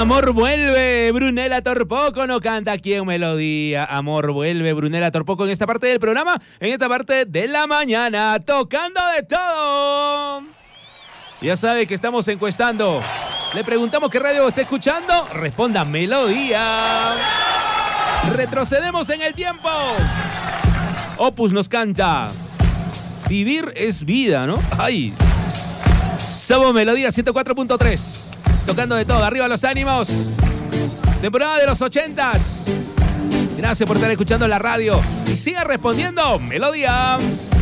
Amor vuelve, Brunella Torpoco no canta aquí en Melodía. Amor vuelve, Brunella Torpoco en esta parte del programa, en esta parte de la mañana, tocando de todo. Ya sabe que estamos encuestando. Le preguntamos qué radio está escuchando. Responda Melodía. Retrocedemos en el tiempo. Opus nos canta Vivir es vida, ¿no? Ay. Somos Melodía 104.3. Tocando de todo, arriba los ánimos. Temporada de los 80s. Gracias por estar escuchando la radio. Y siga respondiendo Melodía.